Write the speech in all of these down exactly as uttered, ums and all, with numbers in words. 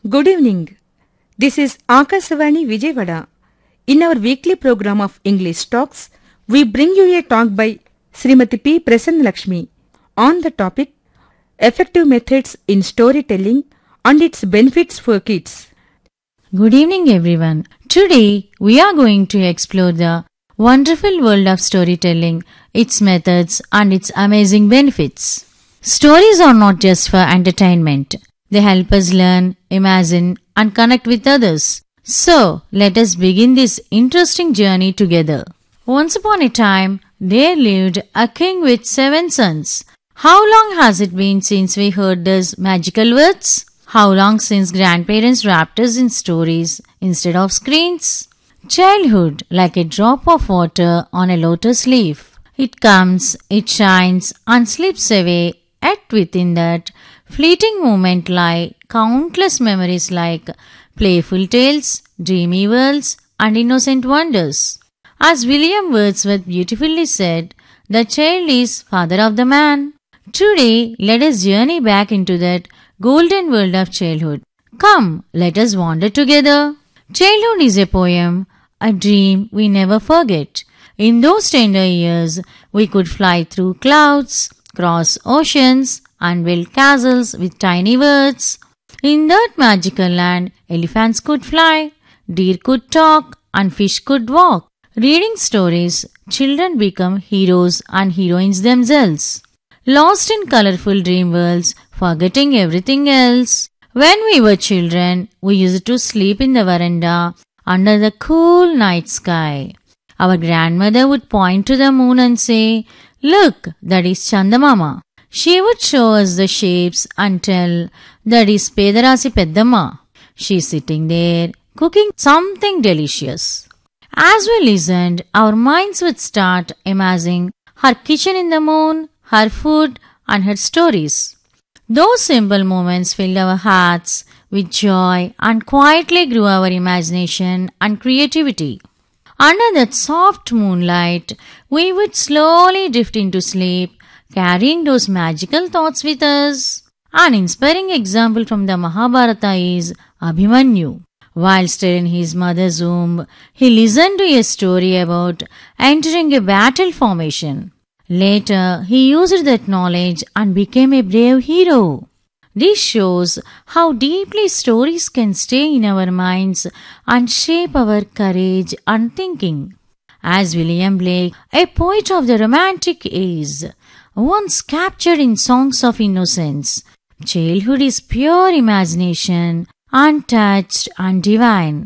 Good evening. This is Akasavani Vijayawada. In our weekly program of English Talks, we bring you a talk by Srimati P. Prasanna Lakshmi on the topic Effective Methods in Storytelling and its Benefits for Kids. Good evening, everyone. Today, we are going to explore the wonderful world of storytelling, its methods, and its amazing benefits. Stories are not just for entertainment. They help us learn, imagine, and connect with others. So, let us begin this interesting journey together. Once upon a time, there lived a king with seven sons. How long has it been since we heard those magical words? How long since grandparents wrapped us in stories instead of screens? Childhood, like a drop of water on a lotus leaf. It comes, it shines, and slips away, yet within that fleeting moment lie countless memories like playful tales, dreamy worlds, and innocent wonders. As William Wordsworth beautifully said, the child is father of the man. Today, let us journey back into that golden world of childhood. Come, let us wander together. Childhood is a poem, a dream we never forget. In those tender years, we could fly through clouds, cross oceans, and build castles with tiny words. In that magical land, elephants could fly, deer could talk, and fish could walk. Reading stories, children become heroes and heroines themselves. Lost in colorful dream worlds, forgetting everything else. When we were children, we used to sleep in the veranda under the cool night sky. Our grandmother would point to the moon and say, "Look, that is Chandamama." She would show us the shapes and tell, "That is Pedarasi Peddamma." She's sitting there, cooking something delicious. As we listened, our minds would start imagining her kitchen in the moon, her food, and her stories. Those simple moments filled our hearts with joy and quietly grew our imagination and creativity. Under that soft moonlight, we would slowly drift into sleep, carrying those magical thoughts with us. An inspiring example from the Mahabharata is Abhimanyu. While still in his mother's womb, he listened to a story about entering a battle formation. Later, he used that knowledge and became a brave hero. This shows how deeply stories can stay in our minds and shape our courage and thinking. As William Blake, a poet of the Romantic age, once captured in Songs of Innocence, childhood is pure imagination, untouched and divine.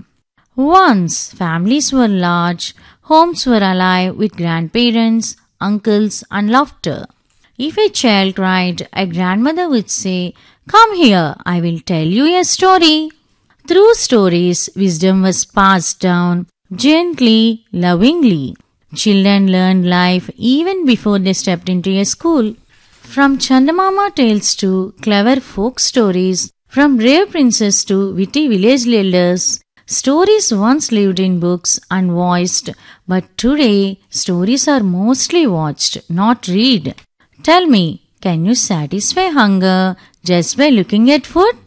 Once families were large, homes were alive with grandparents, uncles, and laughter. If a child cried, a grandmother would say, "Come here, I will tell you a story." Through stories, wisdom was passed down gently, lovingly. Children learned life even before they stepped into a school. From Chandamama tales to clever folk stories, from brave princes to witty village elders, stories once lived in books and voiced, but today stories are mostly watched, not read. Tell me, can you satisfy hunger just by looking at food?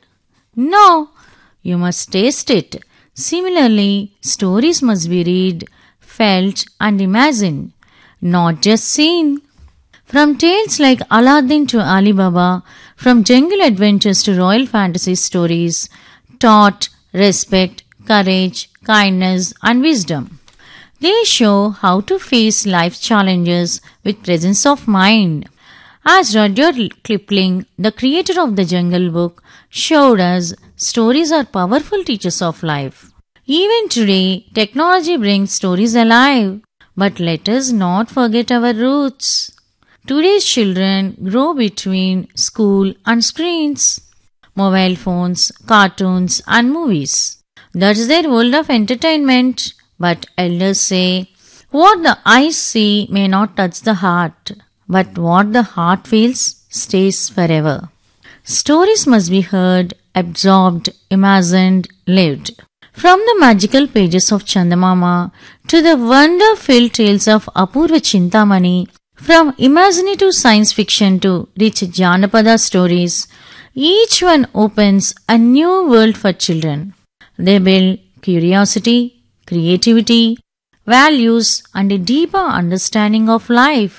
No, you must taste it. Similarly, stories must be read, felt, and imagined, not just seen. From tales like Aladdin to Ali Baba, from jungle adventures to royal fantasy stories, taught respect, courage, kindness, and wisdom. They show how to face life's challenges with presence of mind. As Rudyard Kipling, the creator of the Jungle Book, showed us, stories are powerful teachers of life. Even today, technology brings stories alive, but let us not forget our roots. Today's children grow between school and screens, mobile phones, cartoons, and movies. That's their world of entertainment. But elders say, what the eyes see may not touch the heart, but what the heart feels stays forever. Stories must be heard, absorbed, imagined, lived. From the magical pages of Chandamama to the wonder-filled tales of Apurva Chintamani, from imaginative science fiction to rich Janapada stories, Each one opens a new world for children. They build curiosity, creativity, values, and a deeper understanding of life.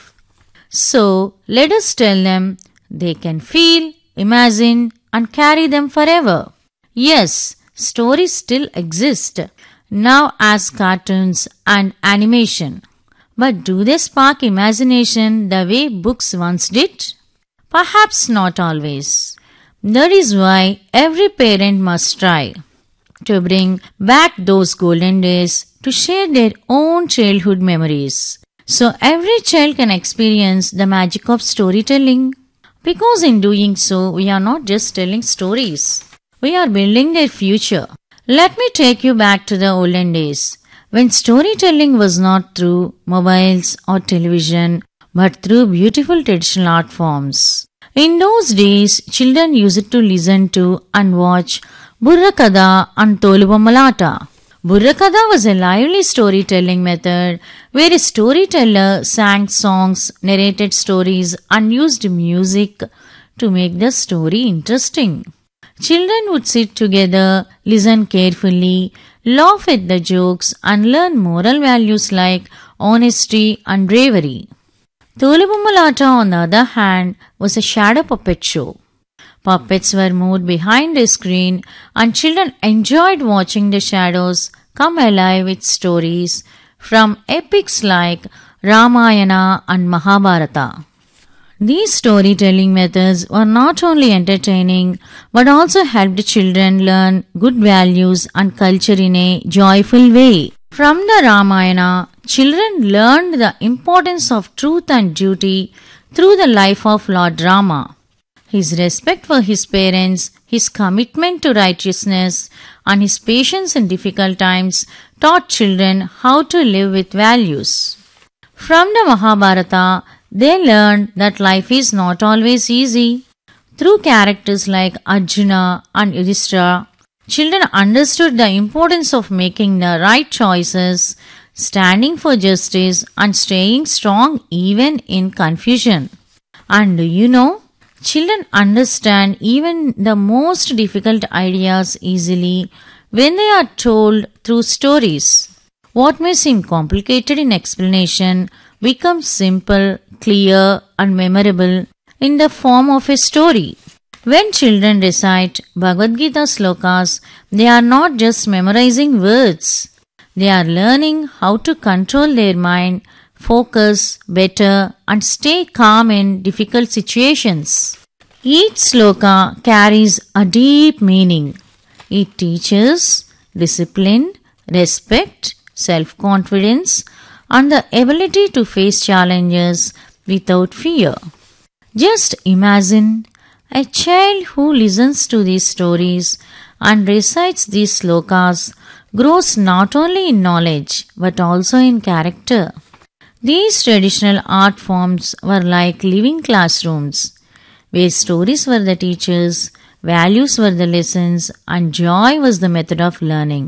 So, let us tell them they can feel, imagine, and carry them forever. Yes, stories still exist, now as cartoons and animation. But do they spark imagination the way books once did? Perhaps not always. That is why every parent must try to bring back those golden days to share their own childhood memories, so every child can experience the magic of storytelling. Because in doing so, we are not just telling stories, we are building their future. Let me take you back to the olden days, when storytelling was not through mobiles or television, but through beautiful traditional art forms. In those days, children used to listen to and watch Burra Kada and Tolu Bommalata. Burra Kada was a lively storytelling method where a storyteller sang songs, narrated stories, and used music to make the story interesting. Children would sit together, listen carefully, laugh at the jokes, and learn moral values like honesty and bravery. Tolu Bommalata, on the other hand, was a shadow puppet show. Puppets were moved behind the screen, and children enjoyed watching the shadows come alive with stories from epics like Ramayana and Mahabharata. These storytelling methods were not only entertaining but also helped children learn good values and culture in a joyful way. From the Ramayana, children learned the importance of truth and duty through the life of Lord Rama. His respect for his parents, his commitment to righteousness, and his patience in difficult times taught children how to live with values. From the Mahabharata, they learned that life is not always easy. Through characters like Arjuna and Yudhishthira, children understood the importance of making the right choices, standing for justice, and staying strong even in confusion. And do you know, children understand even the most difficult ideas easily when they are told through stories. What may seem complicated in explanation becomes simple, clear, and memorable in the form of a story. When children recite Bhagavad Gita slokas, they are not just memorizing words. They are learning how to control their mind, focus better, and stay calm in difficult situations. Each sloka carries a deep meaning. It teaches discipline, respect, self-confidence, and the ability to face challenges without fear. Just imagine a child who listens to these stories and recites these slokas grows not only in knowledge but also in character. These traditional art forms were like living classrooms, where stories were the teachers, values were the lessons, and joy was the method of learning.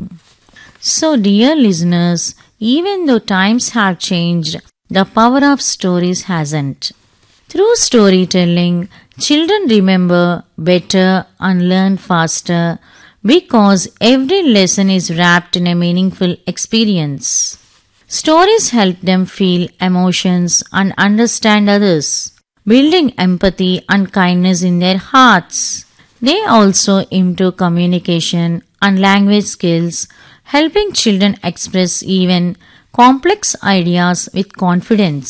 So, dear listeners, even though times have changed, the power of stories hasn't. Through storytelling, children remember better and learn faster because every lesson is wrapped in a meaningful experience. Stories help them feel emotions and understand others, building empathy and kindness in their hearts. They also improve communication and language skills, helping children express even complex ideas with confidence.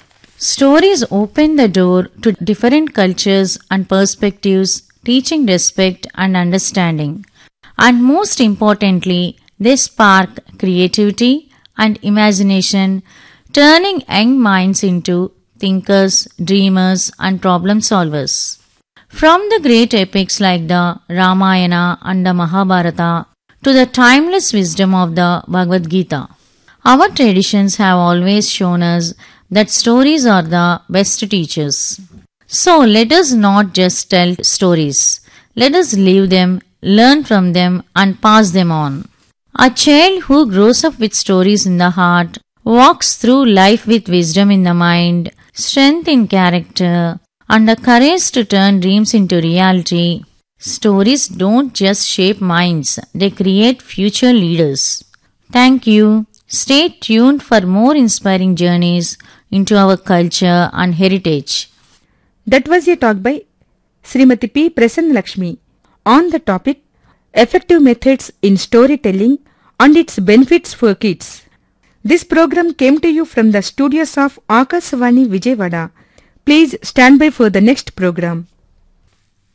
Stories open the door to different cultures and perspectives, teaching respect and understanding. And most importantly, they spark creativity and imagination, turning young minds into thinkers, dreamers, and problem solvers. From the great epics like the Ramayana and the Mahabharata to the timeless wisdom of the Bhagavad Gita, our traditions have always shown us that stories are the best teachers. So let us not just tell stories. Let us live them, learn from them, and pass them on. A child who grows up with stories in the heart walks through life with wisdom in the mind, strength in character, and the courage to turn dreams into reality. Stories don't just shape minds, they create future leaders. Thank you. Stay tuned for more inspiring journeys into our culture and heritage. That was a talk by Srimati P. Prasanna Lakshmi on the topic Effective Methods in Storytelling and its Benefits for Kids. This program came to you from the studios of Akasavani Vijayawada. Please stand by for the next program.